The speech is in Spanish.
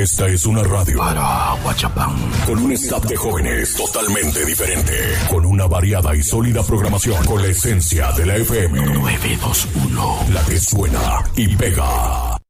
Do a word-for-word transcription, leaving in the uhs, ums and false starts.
Esta es una radio para Huachapán, con un staff de jóvenes totalmente diferente, con una variada y sólida programación, con la esencia de la F M novecientos veintiuno, la que suena y pega.